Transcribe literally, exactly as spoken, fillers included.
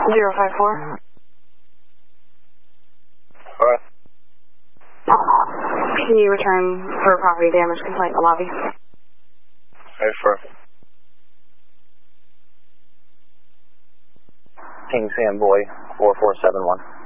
Zero five four. Alright. Can you return for a property damage complaint in the lobby? Hey, for King Fanboy four four seven one.